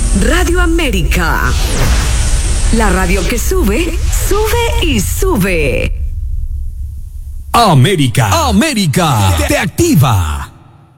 Radio América. La radio que sube, sube y sube. América te activa.